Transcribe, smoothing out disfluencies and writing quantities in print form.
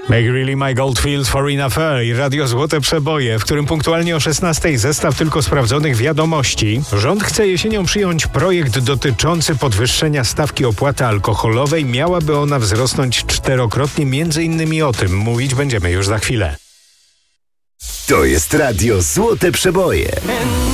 Make Really My Goldfield Foreign Affair i Radio Złote Przeboje, w którym punktualnie o 16:00 zestaw tylko sprawdzonych wiadomości. Rząd chce jesienią przyjąć projekt dotyczący podwyższenia stawki opłaty alkoholowej. Miałaby ona wzrosnąć 4-krotnie. Między innymi o tym mówić będziemy już za chwilę. To jest Radio Złote Przeboje.